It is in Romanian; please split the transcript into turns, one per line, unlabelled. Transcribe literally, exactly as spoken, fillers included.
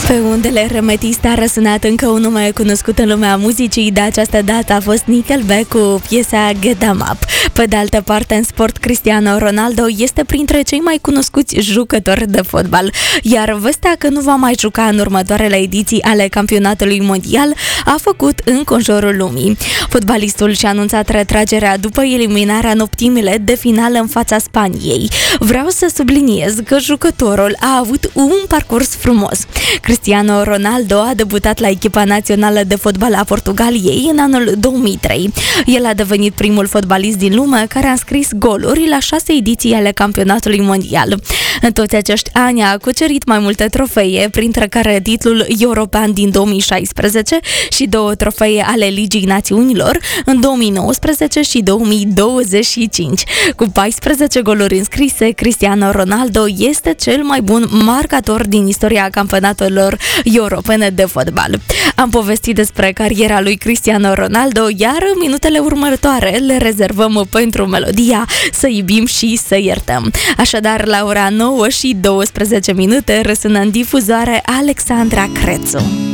Pe undele Remetiste a răsunat încă un nume cunoscut în lumea muzicii, de această dată a fost Nickelback cu piesa Get Them Up. Pe de altă parte, în sport, Cristiano Ronaldo este printre cei mai cunoscuți jucători de fotbal, iar vestea că nu va mai juca în următoarele ediții ale campionatului mondial a făcut înconjurul lumii. Fotbalistul și-a anunțat retragerea după eliminarea în optimile de finală în fața Spaniei. Vreau să subliniez că jucătorul a avut un parcurs frumos. Cristiano Ronaldo a debutat la echipa națională de fotbal a Portugaliei în anul două mii trei. El a devenit primul fotbalist din lume care a înscris goluri la șase ediții ale campionatului mondial. În toți acești ani a cucerit mai multe trofee, printre care titlul european din două mii șaisprezece și două trofee ale Ligii Națiunilor în două mii nouăsprezece și două mii douăzeci și cinci. Cu paisprezece goluri înscrise, Cristiano Ronaldo este cel mai bun marcator din istoria campionatelor europene de fotbal. Am povestit despre cariera lui Cristiano Ronaldo, iar în minutele următoare le rezervăm pentru melodia Să iubim și să iertăm. Așadar, la ora nouă și douăsprezece minute răsună în difuzoare Alexandra Crețu.